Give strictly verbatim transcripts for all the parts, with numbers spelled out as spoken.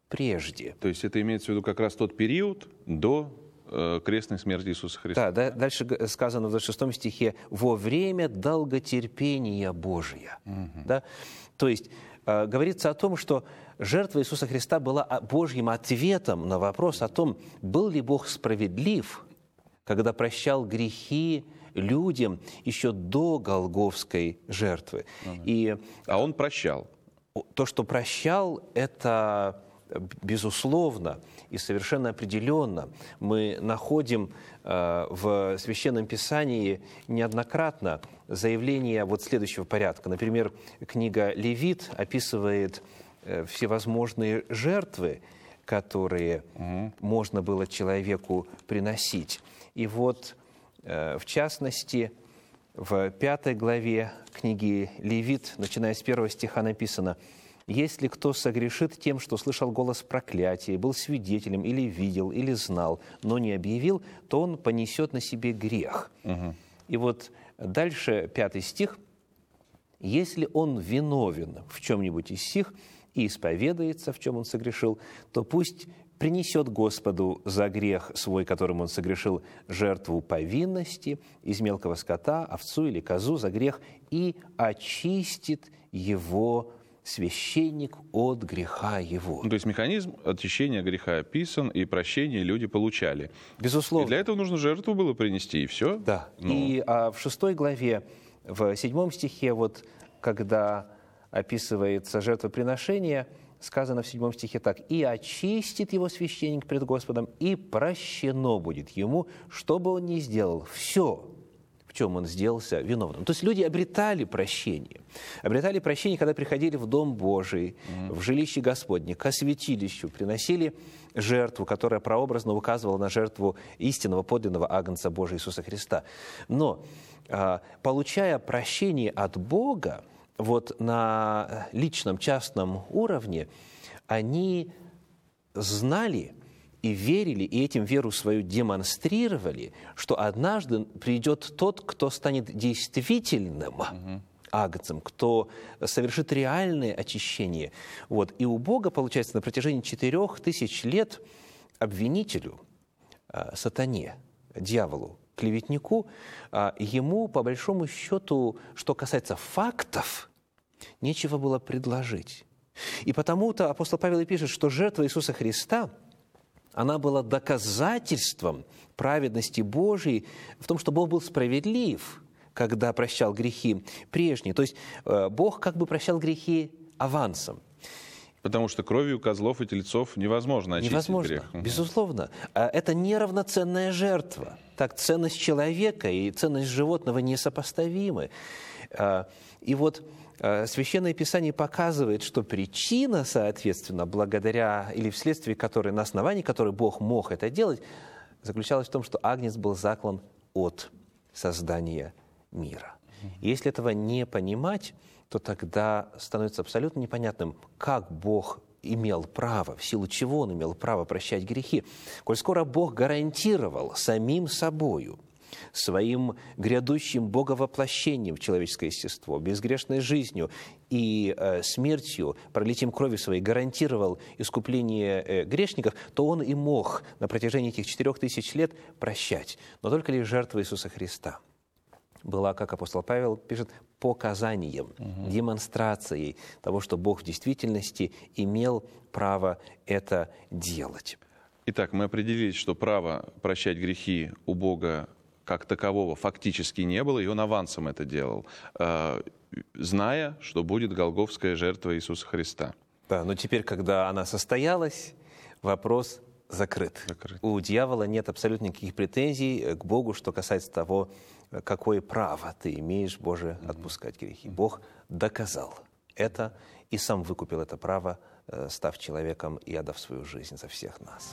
прежде. То есть это имеется в виду как раз тот период до э, крестной смерти Иисуса Христа. Да, да, дальше сказано в двадцать шестом стихе «во время долготерпения Божия». Угу. Да? То есть э, говорится о том, что жертва Иисуса Христа была Божьим ответом на вопрос о том, был ли Бог справедлив, когда прощал грехи людям еще до Голгофской жертвы. Угу. И, а Он прощал. То, что прощал, это... безусловно и совершенно определенно мы находим э, в Священном Писании неоднократно заявления вот следующего порядка. Например, книга Левит описывает э, всевозможные жертвы, которые угу. можно было человеку приносить. И вот, э, в частности, в пятой главе книги Левит, начиная с первого стиха, написано: «Если кто согрешит тем, что слышал голос проклятия, был свидетелем или видел, или знал, но не объявил, то он понесет на себе грех». Угу. И вот дальше пятый стих. «Если он виновен в чем-нибудь из сих и исповедается, в чем он согрешил, то пусть принесет Господу за грех свой, которым он согрешил, жертву повинности из мелкого скота, овцу или козу за грех, и очистит его священник от греха его». То есть механизм очищения греха описан, и прощение люди получали. Безусловно. И для этого нужно жертву было принести, и все. Да. Ну. И а, в шестой главе, в седьмом стихе, вот, когда описывается жертвоприношение, сказано в седьмом стихе так: «И очистит его священник пред Господом, и прощено будет ему, что бы он ни сделал, все, в чем он сделался виновным». То есть люди обретали прощение. Обретали прощение, когда приходили в Дом Божий, mm-hmm. в жилище Господне, к святилищу, приносили жертву, которая прообразно указывала на жертву истинного, подлинного Агнца Божия Иисуса Христа. Но, получая прощение от Бога, вот на личном, частном уровне, они знали и верили, и этим веру свою демонстрировали, что однажды придет тот, кто станет действительным угу. агнцем, кто совершит реальное очищение. Вот. И у Бога, получается, на протяжении четырех тысяч лет обвинителю, сатане, дьяволу, клеветнику, ему, по большому счету, что касается фактов, нечего было предложить. И потому-то апостол Павел и пишет, что жертва Иисуса Христа, она была доказательством праведности Божией в том, что Бог был справедлив, когда прощал грехи прежние. То есть Бог как бы прощал грехи авансом. Потому что кровью козлов и тельцов невозможно очистить невозможно, грех. Безусловно. Это неравноценная жертва. Так, ценность человека и ценность животного несопоставимы. И вот Священное Писание показывает, что причина, соответственно, благодаря или вследствие которой, на основании которой Бог мог это делать, заключалась в том, что агнец был заклан от создания мира. И если этого не понимать, то тогда становится абсолютно непонятным, как Бог имел право, в силу чего Он имел право прощать грехи. Коль скоро Бог гарантировал самим собою, своим грядущим боговоплощением в человеческое естество, безгрешной жизнью и э, смертью, пролитием крови своей, гарантировал искупление э, грешников, то Он и мог на протяжении этих четырех тысяч лет прощать. Но только лишь жертва Иисуса Христа была, как апостол Павел пишет, показанием, угу. демонстрацией того, что Бог в действительности имел право это делать. Итак, мы определились, что право прощать грехи у Бога как такового фактически не было, и Он авансом это делал, зная, что будет голгофская жертва Иисуса Христа. Да, но теперь, когда она состоялась, вопрос закрыт. закрыт. У дьявола нет абсолютно никаких претензий к Богу, что касается того, какое право ты имеешь, Боже, отпускать грехи. Бог доказал это и сам выкупил это право, став человеком и отдав свою жизнь за всех нас.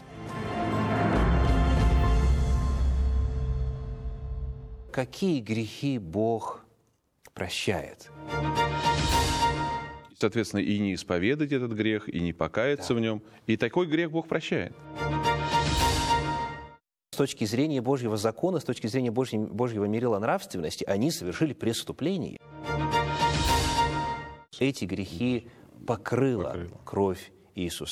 Какие грехи Бог прощает? Соответственно, и не исповедать этот грех, и не покаяться да. в нем. И такой грех Бог прощает. С точки зрения Божьего закона, с точки зрения Божьего, Божьего мерила нравственности, они совершили преступление. Эти грехи покрыла, покрыла. кровь Иисуса.